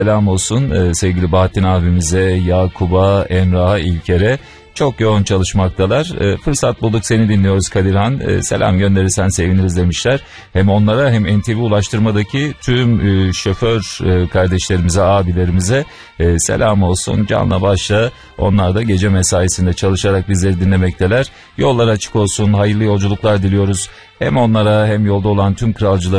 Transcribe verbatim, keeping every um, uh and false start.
Selam olsun e, sevgili Bahattin abimize, Yakub'a, Emrah'a, İlker'e. Çok yoğun çalışmaktalar. E, fırsat bulduk, seni dinliyoruz Kadirhan. E, selam gönderirsen seviniriz demişler. Hem onlara hem N T V Ulaştırma'daki tüm e, şoför e, kardeşlerimize, abilerimize e, selam olsun. Canla başla onlar da gece mesaisinde çalışarak bizleri dinlemekteler. Yollar açık olsun, hayırlı yolculuklar diliyoruz. Hem onlara hem yolda olan tüm kralcılara